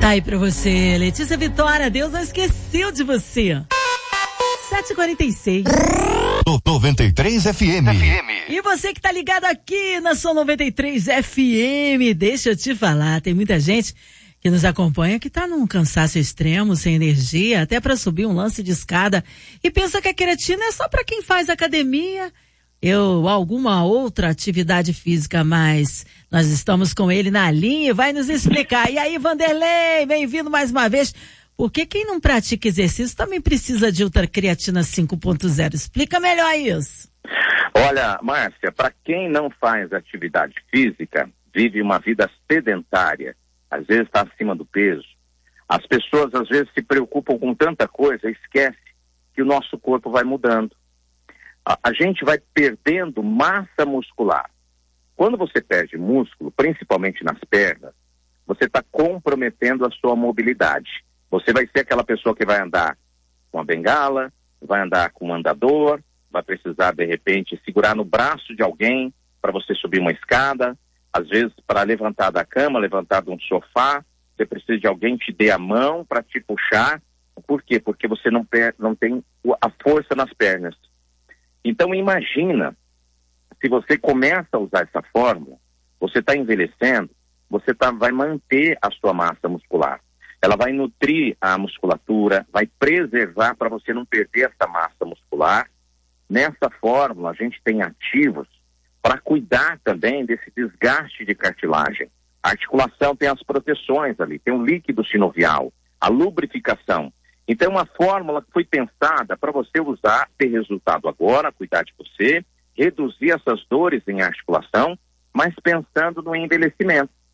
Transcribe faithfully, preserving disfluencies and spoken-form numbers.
Tá aí pra você, Letícia Vitória, Deus não esqueceu de você. sete e quarenta e seis. noventa e três F M. E você que tá ligado aqui na sua noventa e três F M, deixa eu te falar, tem muita gente que nos acompanha que tá num cansaço extremo, sem energia, até para subir um lance de escada, e pensa que a creatina é só para quem faz academia, eu, alguma outra atividade física, mas nós estamos com ele na linha e vai nos explicar. E aí, Vanderlei, bem-vindo mais uma vez. Porque quem não pratica exercício também precisa de ultracreatina cinco ponto zero. Explica melhor isso. Olha, Márcia, para quem não faz atividade física, vive uma vida sedentária, às vezes está acima do peso, as pessoas às vezes se preocupam com tanta coisa, esquece que o nosso corpo vai mudando. A, a gente vai perdendo massa muscular. Quando você perde músculo, principalmente nas pernas, você está comprometendo a sua mobilidade. Você vai ser aquela pessoa que vai andar com a bengala, vai andar com um andador, vai precisar, de repente, segurar no braço de alguém para você subir uma escada. Às vezes, para levantar da cama, levantar de um sofá, você precisa de alguém que te dê a mão para te puxar. Por quê? Porque você não, per- não tem a força nas pernas. Então, imagina, se você começa a usar essa fórmula, você está envelhecendo, você tá, vai manter a sua massa muscular. Ela vai nutrir a musculatura, vai preservar para você não perder essa massa muscular. Nessa fórmula, a gente tem ativos para cuidar também desse desgaste de cartilagem. A articulação tem as proteções ali, tem o líquido sinovial, a lubrificação. Então, uma fórmula que foi pensada para você usar, ter resultado agora, cuidar de você, reduzir essas dores em articulação, mas pensando no envelhecimento.